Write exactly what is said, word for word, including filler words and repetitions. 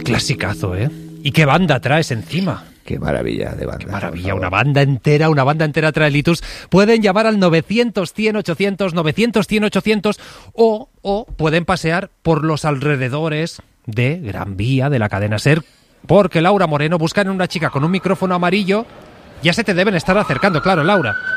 Qué clasicazo, ¿eh? ¿Y qué banda traes encima? Qué maravilla de banda. Qué maravilla, una banda entera, una banda entera trae Litus. Pueden llamar al novecientos, cien, ochocientos, novecientos, cien, ochocientos o, o pueden pasear por los alrededores de Gran Vía, de la cadena SER, porque Laura Moreno buscan una chica con un micrófono amarillo. Ya se te deben estar acercando, claro, Laura.